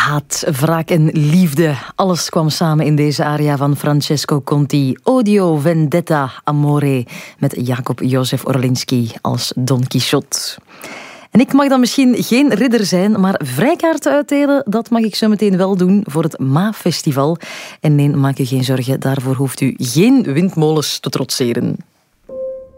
Haat, wraak en liefde. Alles kwam samen in deze aria van Francesco Conti. Odio, vendetta, amore. Met Jacob Jozef Orlinski als Don Quixote. En ik mag dan misschien geen ridder zijn, maar vrijkaarten uitdelen, dat mag ik zo meteen wel doen voor het MA-festival. En nee, maak u geen zorgen, daarvoor hoeft u geen windmolens te trotseren.